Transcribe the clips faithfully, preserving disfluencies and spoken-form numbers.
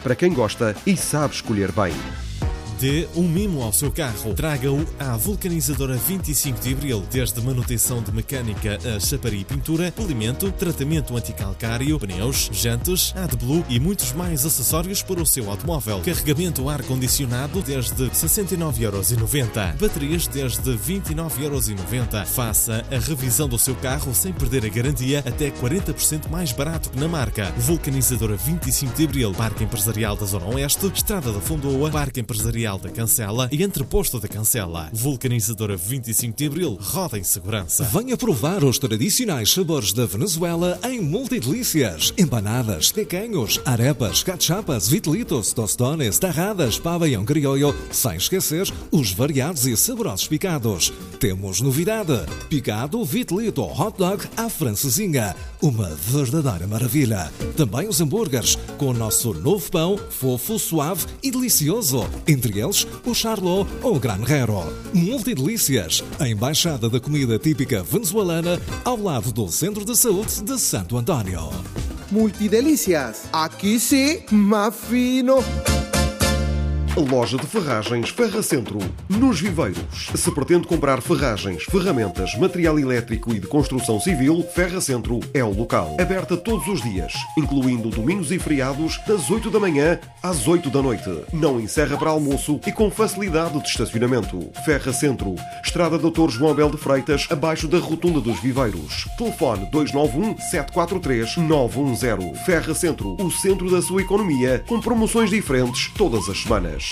para quem gosta e sabe escolher bem. Dê um mimo ao seu carro. Traga-o à Vulcanizadora vinte e cinco de Abril. Desde manutenção de mecânica a chaparia e pintura, polimento, tratamento anticalcário, pneus, jantes, AdBlue e muitos mais acessórios para o seu automóvel. Carregamento ar-condicionado desde sessenta e nove euros e noventa centavos. Baterias desde vinte e nove euros e noventa centavos. Faça a revisão do seu carro sem perder a garantia, até quarenta por cento mais barato que na marca. Vulcanizadora vinte e cinco de Abril. Parque Empresarial da Zona Oeste, Estrada da Fondoa, Parque Empresarial da Cancela e Entreposto da Cancela. Vulcanizadora vinte e cinco de Abril. Roda em segurança. Venha provar os tradicionais sabores da Venezuela em Multidelícias. Empanadas, tequeños, arepas, cachapas, vitelitos, tostones, tarradas, pabellão criollo, sem esquecer os variados e saborosos picados. Temos novidade: picado, vitelito, hot dog à francesinha. Uma verdadeira maravilha. Também os hambúrgueres, com o nosso novo pão, fofo, suave e delicioso. Entre eles, o Charlot ou o Granjero. Multidelícias, a embaixada da comida típica venezuelana, ao lado do Centro de Saúde de Santo António. Multidelícias, aqui sim, mais fino. Loja de Ferragens Ferra Centro, nos Viveiros. Se pretende comprar ferragens, ferramentas, material elétrico e de construção civil, Ferra Centro é o local. Aberta todos os dias, incluindo domingos e feriados, das oito da manhã às oito da noite. Não encerra para almoço e com facilidade de estacionamento. Ferra Centro, Estrada doutor João Abel de Freitas, abaixo da Rotunda dos Viveiros. Telefone dois nove um, sete quatro três, nove um zero. Ferra Centro, o centro da sua economia, com promoções diferentes todas as semanas.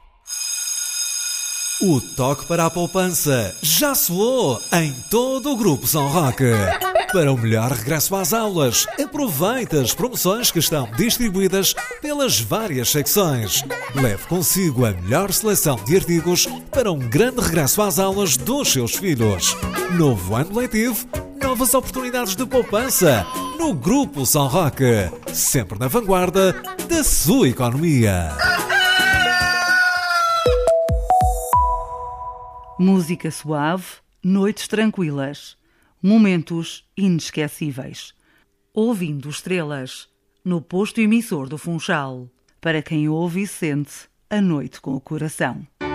O toque para a poupança já soou em todo o Grupo São Roque. Para o melhor regresso às aulas, aproveite as promoções que estão distribuídas pelas várias secções. Leve consigo a melhor seleção de artigos para um grande regresso às aulas dos seus filhos. Novo ano letivo, novas oportunidades de poupança no Grupo São Roque. Sempre na vanguarda da sua economia. Música suave, noites tranquilas, momentos inesquecíveis. Ouvindo estrelas, no posto emissor do Funchal, para quem ouve e sente a noite com o coração.